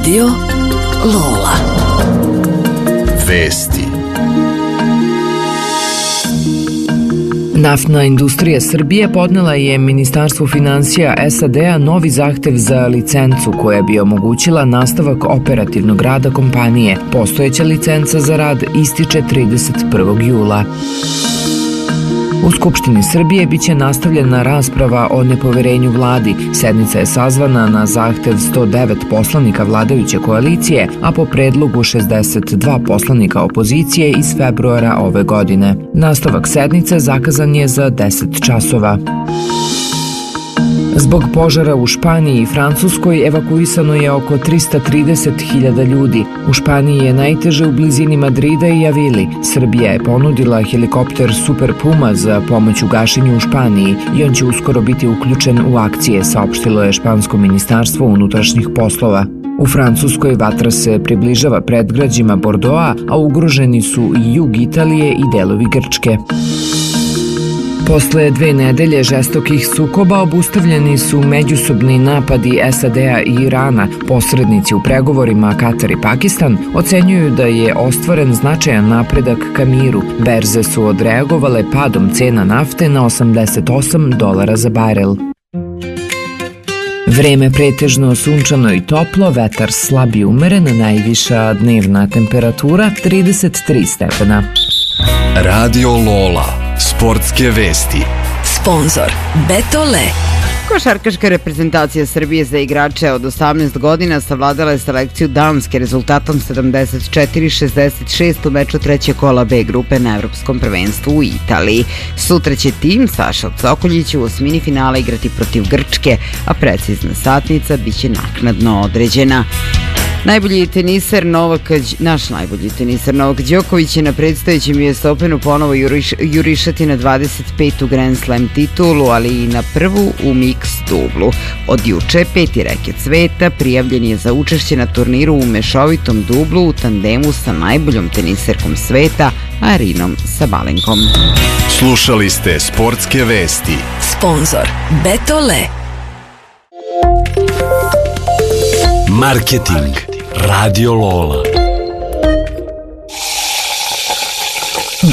Radio Lola. Vesti. Naftna industrija Srbije podnela je Ministarstvu finansija SAD-a novi zahtev za licencu koja bi omogućila nastavak operativnog rada kompanije. Postojeća licenca za rad ističe 31. jula. U Skupštini Srbije biće nastavljena rasprava o nepoverenju vladi. Sednica je sazvana na zahtev 109 poslanika vladajuće koalicije, a po predlogu 62 poslanika opozicije iz februara ove godine. Nastavak sednice zakazan je za 10 časova. Zbog požara u Španiji i Francuskoj evakuisano je oko 330.000 ljudi. U Španiji je najteže u blizini Madrida i Avili. Srbija je ponudila helikopter Super Puma za pomoć u gašenju u Španiji i on će uskoro biti uključen u akcije, saopštilo je špansko ministarstvo unutrašnjih poslova. U Francuskoj vatra se približava predgrađima Bordoa, a ugroženi su i jug Italije i delovi Grčke. Posle 2 nedelje žestokih sukoba obustavljeni su međusobni napadi SAD-a i Irana. Posrednici u pregovorima Katar i Pakistan ocenjuju da je ostvaren značajan napredak ka miru. Berze su odreagovale padom cena nafte na $88 za barel. Vreme pretežno sunčano i toplo, vetar slab i umeren, najviša dnevna temperatura 33 stepena. Radio Lola. Sportske vesti. Sponzor Betole. Košarkaška reprezentacija Srbije za igrače od 18 godina savladala je selekciju Danske rezultatom 74-66 u meču trećeg kola B grupe na Evropskom prvenstvu u Italiji. Sutra će tim Saša Cokoljić u osmini finala igrati protiv Grčke, a precizna satnica biće naknadno određena. Naš najbolji teniser Novak Đoković je na predstojećem US Openu ponovo jurišati na 25. Grand Slam titulu, ali i na prvu u mix dublu. Od juče 5. reket sveta prijavljen je za učešće na turniru u mešovitom dublu u tandemu sa najboljom teniserkom sveta Arinom Sabalenkom. Slušali ste Sportske vesti. Sponzor Betole. Marketing. Radio Lola.